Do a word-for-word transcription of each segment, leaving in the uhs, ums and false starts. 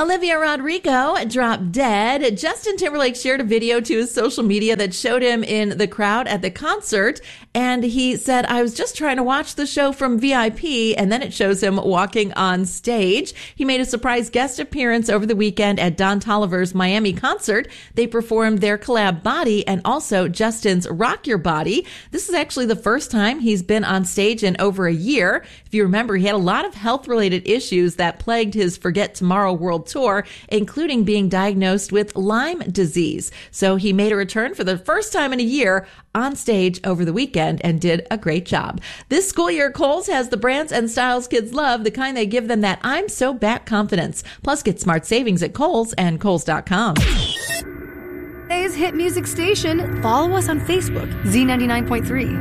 Olivia Rodrigo dropped dead. Justin Timberlake shared a video to his social media that showed him in the crowd at the concert. And he said, I was just trying to watch the show from V I P. And then it shows him walking on stage. He made a surprise guest appearance over the weekend at Don Toliver's Miami concert. They performed their collab Body and also Justin's Rock Your Body. This is actually the first time he's been on stage in over a year. If you remember, he had a lot of health-related issues that plagued his Forget Tomorrow World Tour, including being diagnosed with Lyme disease. So he made a return for the first time in a year on stage over the weekend and did a great job. This school year, Kohl's has the brands and styles kids love, the kind they give them that I'm so back confidence. Plus, get smart savings at Kohl's and Kohl's dot com. Today's hit music station. Follow us on Facebook, Z ninety-nine point three.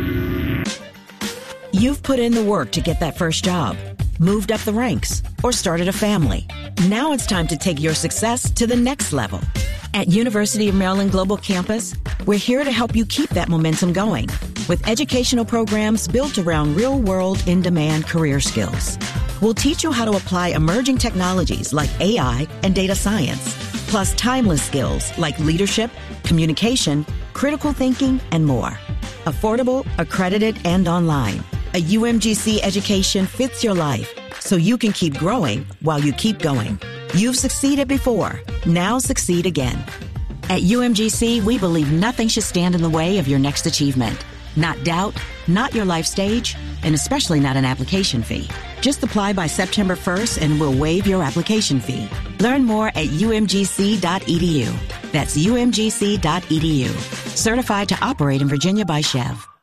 You've put in the work to get that first job, moved up the ranks, or started a family. Now it's time to take your success to the next level. At University of Maryland Global Campus, we're here to help you keep that momentum going with educational programs built around real-world, in-demand career skills. We'll teach you how to apply emerging technologies like A I and data science, plus timeless skills like leadership, communication, critical thinking, and more. Affordable, accredited, and online. A U M G C education fits your life so you can keep growing while you keep going. You've succeeded before. Now succeed again. At U M G C, we believe nothing should stand in the way of your next achievement. Not doubt, not your life stage, and especially not an application fee. Just apply by September first and we'll waive your application fee. Learn more at U M G C dot E D U. That's U M G C dot E D U. Certified to operate in Virginia by Chev.